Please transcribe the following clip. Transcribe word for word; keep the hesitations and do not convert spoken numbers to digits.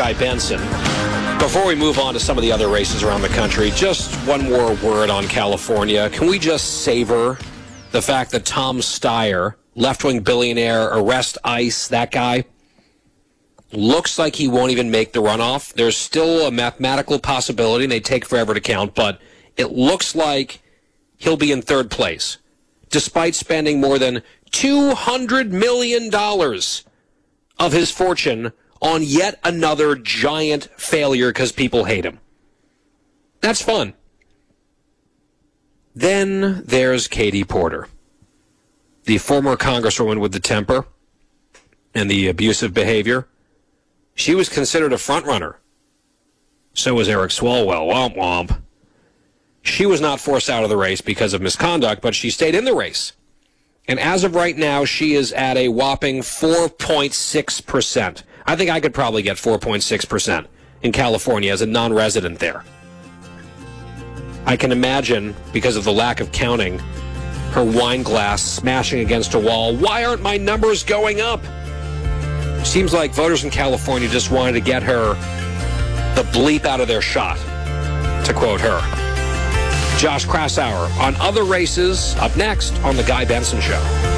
Guy Benson. Before we move on to some of the other races around the country, just one more word on California. Can we just savor the fact that Tom Steyer, left-wing billionaire, arrest ICE, that guy, looks like he won't even make the runoff. There's still a mathematical possibility, and they take forever to count, but it looks like he'll be in third place, despite spending more than two hundred million dollars of his fortune on yet another giant failure because people hate him. That's fun. Then there's Katie Porter, the former congresswoman with the temper and the abusive behavior. She was considered a frontrunner. So was Eric Swalwell. Womp womp. She was not forced out of the race because of misconduct, but she stayed in the race. And as of right now, she is at a whopping four point six percent. I think I could probably get four point six percent in California as a non-resident there. I can imagine, because of the lack of counting, her wine glass smashing against a wall. Why aren't my numbers going up? Seems like voters in California just wanted to get her the bleep out of their shot, to quote her. Josh Kraushaar on other races up next on The Guy Benson Show.